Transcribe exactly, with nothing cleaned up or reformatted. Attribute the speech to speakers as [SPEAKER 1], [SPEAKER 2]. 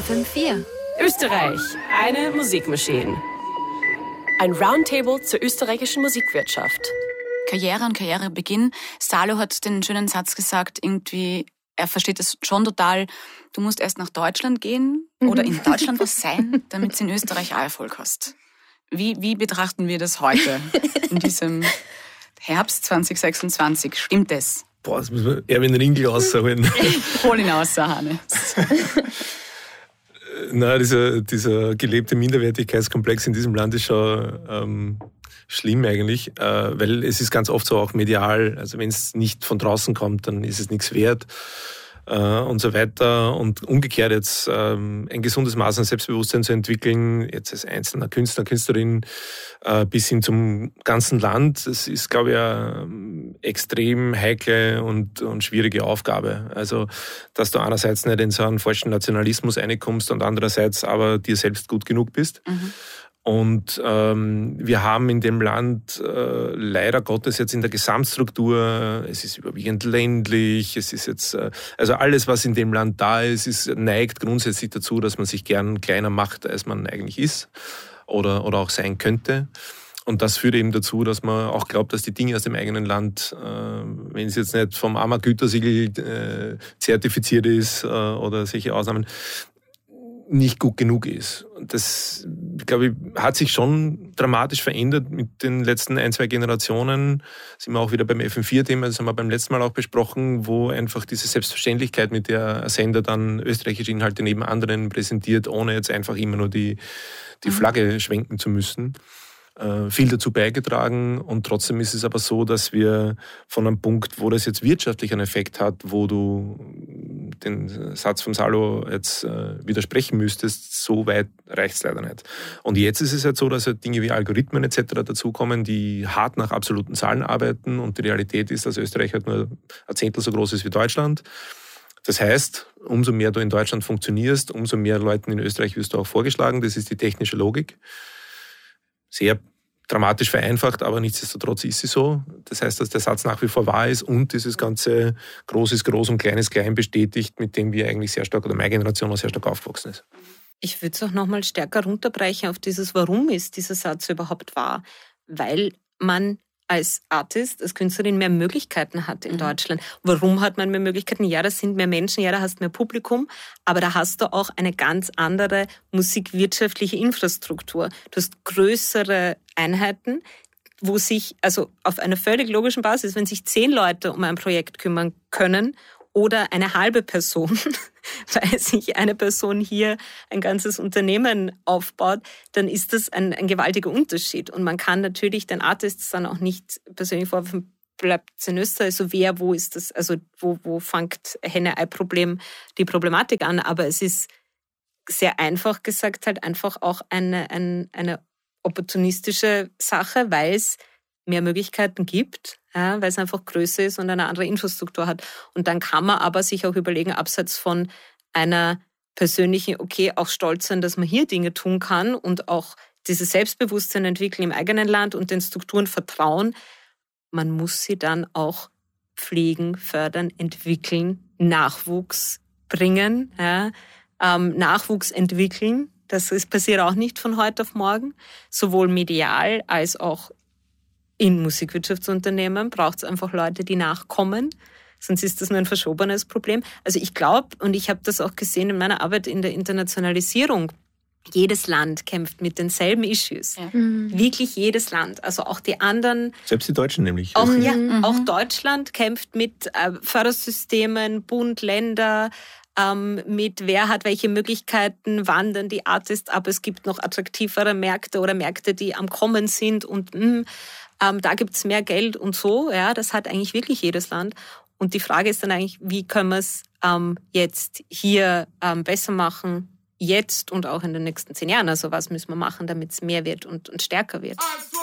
[SPEAKER 1] F M vier.
[SPEAKER 2] Österreich, eine Musikmaschine. Ein Roundtable zur österreichischen Musikwirtschaft.
[SPEAKER 3] Karriere und Karrierebeginn. Salo hat den schönen Satz gesagt, irgendwie, er versteht es schon total, du musst erst nach Deutschland gehen oder in Deutschland was sein, damit du in Österreich auch Erfolg hast. Wie, wie betrachten wir das heute, in diesem Herbst zwanzig sechsundzwanzig? Stimmt das?
[SPEAKER 4] Boah, das muss man Erwin Ringel rausholen.
[SPEAKER 3] Hol ihn raus, Hannes.
[SPEAKER 4] Nein, dieser, dieser gelebte Minderwertigkeitskomplex in diesem Land ist schon ähm, schlimm eigentlich, äh, weil es ist ganz oft so auch medial, also wenn es nicht von draußen kommt, dann ist es nichts wert äh, und so weiter. Und umgekehrt jetzt ähm, ein gesundes Maß an Selbstbewusstsein zu entwickeln, jetzt als einzelner Künstler, Künstlerin, äh, bis hin zum ganzen Land, das ist, glaube ich, eine extrem heikle und, und schwierige Aufgabe. Also, dass du einerseits nicht in so einen falschen Nationalismus reinkommst und andererseits aber dir selbst gut genug bist. Mhm. Und ähm, wir haben in dem Land äh, leider Gottes jetzt in der Gesamtstruktur, es ist überwiegend ländlich, es ist jetzt, äh, also alles, was in dem Land da ist, ist, neigt grundsätzlich dazu, dass man sich gern kleiner macht, als man eigentlich ist oder, oder auch sein könnte. Und das führt eben dazu, dass man auch glaubt, dass die Dinge aus dem eigenen Land, äh, wenn es jetzt nicht vom A M A-Gütesiegel äh, zertifiziert ist äh, oder solche Ausnahmen, nicht gut genug ist. Das, glaube ich, hat sich schon dramatisch verändert mit den letzten ein, zwei Generationen. Sind wir auch wieder beim F M vier Thema, das haben wir beim letzten Mal auch besprochen, wo einfach diese Selbstverständlichkeit, mit der ein Sender dann österreichische Inhalte neben anderen präsentiert, ohne jetzt einfach immer nur die, die Flagge schwenken zu müssen, viel dazu beigetragen. Und trotzdem ist es aber so, dass wir von einem Punkt, wo das jetzt wirtschaftlich einen Effekt hat, wo du den Satz von Salo jetzt äh, widersprechen müsstest, so weit reicht es leider nicht. Und jetzt ist es halt so, dass halt Dinge wie Algorithmen et cetera dazukommen, die hart nach absoluten Zahlen arbeiten, und die Realität ist, dass Österreich halt nur ein Zehntel so groß ist wie Deutschland. Das heißt, umso mehr du in Deutschland funktionierst, umso mehr Leuten in Österreich wirst du auch vorgeschlagen. Das ist die technische Logik. Sehr dramatisch vereinfacht, aber nichtsdestotrotz ist sie so. Das heißt, dass der Satz nach wie vor wahr ist und dieses ganze Groß ist groß und Klein ist klein bestätigt, mit dem wir eigentlich sehr stark, oder meine Generation auch sehr stark aufgewachsen ist.
[SPEAKER 5] Ich würde es auch nochmal stärker runterbrechen auf dieses, warum ist dieser Satz überhaupt wahr? Weil man als Artist, als Künstlerin mehr Möglichkeiten hat in mhm. Deutschland. Warum hat man mehr Möglichkeiten? Ja, das sind mehr Menschen, ja, da hast du mehr Publikum, aber da hast du auch eine ganz andere musikwirtschaftliche Infrastruktur. Du hast größere Einheiten, wo sich, also auf einer völlig logischen Basis, wenn sich zehn Leute um ein Projekt kümmern können oder eine halbe Person, weil sich eine Person hier ein ganzes Unternehmen aufbaut, dann ist das ein, ein gewaltiger Unterschied. Und man kann natürlich den Artists dann auch nicht persönlich vorwerfen, bleibt es in Österreich, so wer, wo ist das, also wo, wo fängt Henne-Ei-Problem die Problematik an, aber es ist sehr einfach gesagt halt einfach auch eine, eine, eine opportunistische Sache, weil es mehr Möglichkeiten gibt, ja, weil es einfach größer ist und eine andere Infrastruktur hat. Und dann kann man aber sich auch überlegen, abseits von einer persönlichen, okay, auch stolz sein, dass man hier Dinge tun kann und auch dieses Selbstbewusstsein entwickeln im eigenen Land und den Strukturen vertrauen. Man muss sie dann auch pflegen, fördern, entwickeln, Nachwuchs bringen, ja, ähm, Nachwuchs entwickeln. Das ist, passiert auch nicht von heute auf morgen. Sowohl medial als auch in Musikwirtschaftsunternehmen braucht es einfach Leute, die nachkommen. Sonst ist das nur ein verschobenes Problem. Also ich glaube, und ich habe das auch gesehen in meiner Arbeit in der Internationalisierung, jedes Land kämpft mit denselben Issues. Ja. Mhm. Wirklich jedes Land. Also auch die anderen.
[SPEAKER 4] Selbst die Deutschen nämlich.
[SPEAKER 5] Auch, ja, mhm. auch Deutschland kämpft mit äh, Fördersystemen, Bund, Länder, ähm, mit wer hat welche Möglichkeiten, wandern die Artists ab. Es gibt noch attraktivere Märkte oder Märkte, die am Kommen sind und mh, ähm, da gibt es mehr Geld und so. Ja, das hat eigentlich wirklich jedes Land. Und die Frage ist dann eigentlich, wie können wir es ähm, jetzt hier ähm, besser machen, jetzt und auch in den nächsten zehn Jahren. Also was müssen wir machen, damit es mehr wird und, und stärker wird.
[SPEAKER 6] Also